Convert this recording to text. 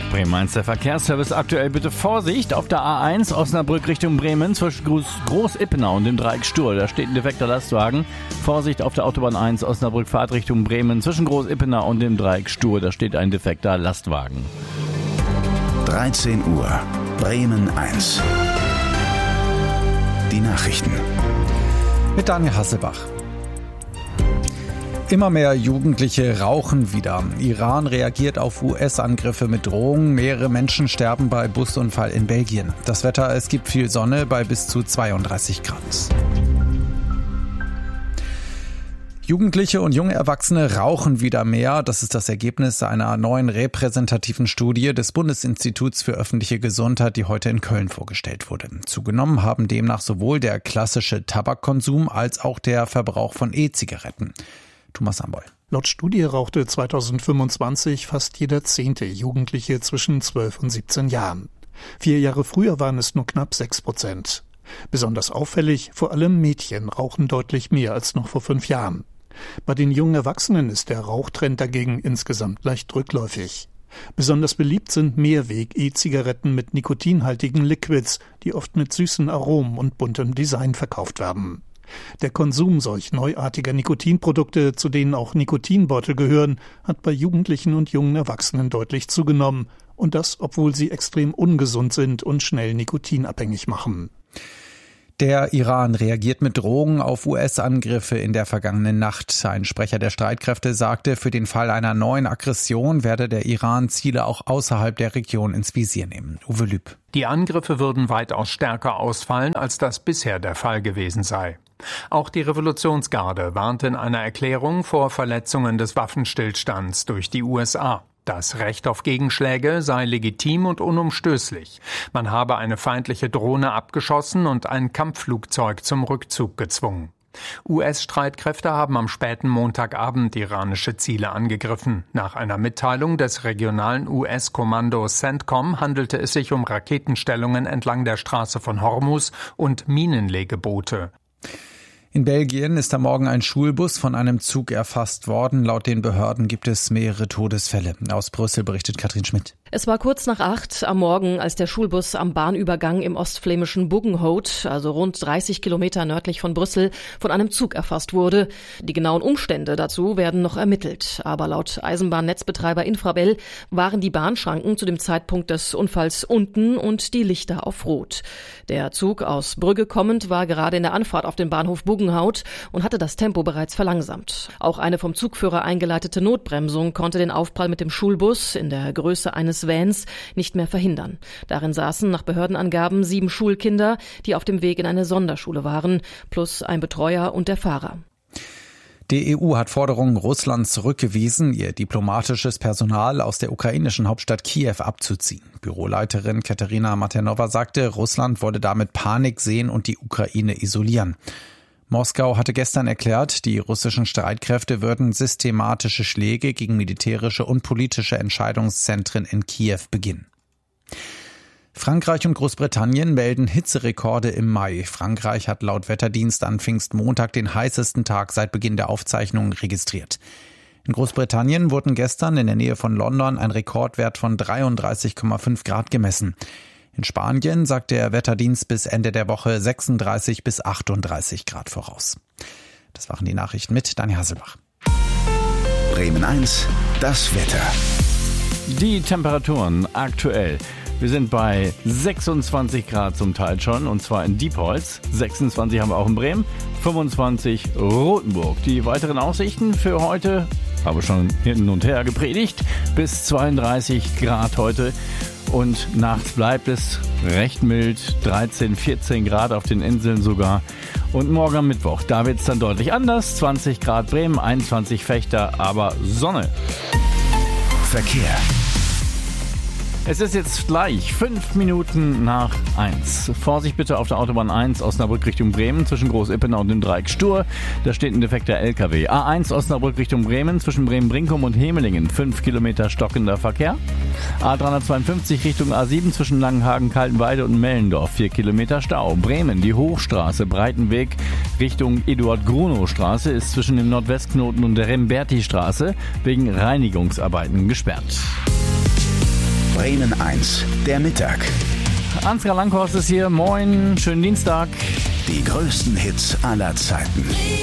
Bremen 1, der Verkehrsservice aktuell. Bitte Vorsicht auf der A1 Osnabrück Richtung Bremen zwischen Groß-Ippenau und dem Dreieck Stur. Da steht ein defekter Lastwagen. Vorsicht auf der Autobahn 1 Osnabrück Fahrt Richtung Bremen zwischen Groß-Ippenau und dem Dreieck Stur. Da steht ein defekter Lastwagen. 13 Uhr, Bremen 1. Die Nachrichten. Mit Daniel Hasselbach. Immer mehr Jugendliche rauchen wieder. Iran reagiert auf US-Angriffe mit Drohungen. Mehrere Menschen sterben bei Busunfall in Belgien. Das Wetter, es gibt viel Sonne bei bis zu 32 Grad. Jugendliche und junge Erwachsene rauchen wieder mehr. Das ist das Ergebnis einer neuen repräsentativen Studie des Bundesinstituts für öffentliche Gesundheit, die heute in Köln vorgestellt wurde. Zugenommen haben demnach sowohl der klassische Tabakkonsum als auch der Verbrauch von E-Zigaretten. Thomas Amboll. Laut Studie rauchte 2025 fast jeder 10. Jugendliche zwischen 12 und 17 Jahren. 4 Jahre früher waren es nur knapp 6%. Besonders auffällig, vor allem Mädchen rauchen deutlich mehr als noch vor 5 Jahren. Bei den jungen Erwachsenen ist der Rauchtrend dagegen insgesamt leicht rückläufig. Besonders beliebt sind Mehrweg-E-Zigaretten mit nikotinhaltigen Liquids, die oft mit süßen Aromen und buntem Design verkauft werden. Der Konsum solch neuartiger Nikotinprodukte, zu denen auch Nikotinbeutel gehören, hat bei Jugendlichen und jungen Erwachsenen deutlich zugenommen. Und das, obwohl sie extrem ungesund sind und schnell nikotinabhängig machen. Der Iran reagiert mit Drohungen auf US-Angriffe in der vergangenen Nacht. Ein Sprecher der Streitkräfte sagte, für den Fall einer neuen Aggression werde der Iran Ziele auch außerhalb der Region ins Visier nehmen. Uwe Lüb. Die Angriffe würden weitaus stärker ausfallen, als das bisher der Fall gewesen sei. Auch die Revolutionsgarde warnte in einer Erklärung vor Verletzungen des Waffenstillstands durch die USA. Das Recht auf Gegenschläge sei legitim und unumstößlich. Man habe eine feindliche Drohne abgeschossen und ein Kampfflugzeug zum Rückzug gezwungen. US-Streitkräfte haben am späten Montagabend iranische Ziele angegriffen. Nach einer Mitteilung des regionalen US-Kommandos CENTCOM handelte es sich um Raketenstellungen entlang der Straße von Hormuz und Minenlegeboote. In Belgien ist am Morgen ein Schulbus von einem Zug erfasst worden. Laut den Behörden gibt es mehrere Todesfälle. Aus Brüssel berichtet Katrin Schmidt. Es war kurz nach 8 am Morgen, als der Schulbus am Bahnübergang im ostflämischen Buggenhout, also rund 30 Kilometer nördlich von Brüssel, von einem Zug erfasst wurde. Die genauen Umstände dazu werden noch ermittelt. Aber laut Eisenbahnnetzbetreiber Infrabel waren die Bahnschranken zu dem Zeitpunkt des Unfalls unten und die Lichter auf Rot. Der Zug aus Brügge kommend war gerade in der Anfahrt auf den Bahnhof Buggenhout und hatte das Tempo bereits verlangsamt. Auch eine vom Zugführer eingeleitete Notbremsung konnte den Aufprall mit dem Schulbus in der Größe eines Vans nicht mehr verhindern. Darin saßen nach Behördenangaben 7 Schulkinder, die auf dem Weg in eine Sonderschule waren, plus ein Betreuer und der Fahrer. Die EU hat Forderungen Russlands zurückgewiesen, ihr diplomatisches Personal aus der ukrainischen Hauptstadt Kiew abzuziehen. Büroleiterin Katerina Matenova sagte, Russland wolle damit Panik sehen und die Ukraine isolieren. Moskau hatte gestern erklärt, die russischen Streitkräfte würden systematische Schläge gegen militärische und politische Entscheidungszentren in Kiew beginnen. Frankreich und Großbritannien melden Hitzerekorde im Mai. Frankreich hat laut Wetterdienst an Pfingstmontag den heißesten Tag seit Beginn der Aufzeichnungen registriert. In Großbritannien wurden gestern in der Nähe von London ein Rekordwert von 33,5 Grad gemessen. In Spanien sagt der Wetterdienst bis Ende der Woche 36 bis 38 Grad voraus. Das waren die Nachrichten mit Daniel Hasselbach. Bremen 1, das Wetter. Die Temperaturen aktuell. Wir sind bei 26 Grad zum Teil schon, und zwar in Diepholz. 26 haben wir auch in Bremen, 25 Rothenburg. Die weiteren Aussichten für heute habe schon hin und her gepredigt. Bis 32 Grad heute. Und nachts bleibt es recht mild, 13, 14 Grad auf den Inseln sogar. Und morgen am Mittwoch, da wird es dann deutlich anders. 20 Grad Bremen, 21 Fechter, aber Sonne. Verkehr. Es ist jetzt gleich 5 Minuten nach 1. Vorsicht bitte auf der Autobahn 1 Osnabrück Richtung Bremen zwischen Groß-Ippenau und dem Dreieck Stur. Da steht ein defekter LKW. A1 Osnabrück Richtung Bremen zwischen Bremen-Brinkum und Hemelingen. 5 Kilometer stockender Verkehr. A352 Richtung A7 zwischen Langenhagen, Kaltenweide und Mellendorf. 4 Kilometer Stau. Bremen, die Hochstraße, Breitenweg Richtung Eduard-Grunow-Straße ist zwischen dem Nordwestknoten und der Remberti-Straße wegen Reinigungsarbeiten gesperrt. Bremen 1, der Mittag. Ansgar Langhorst ist hier. Moin, schönen Dienstag. Die größten Hits aller Zeiten.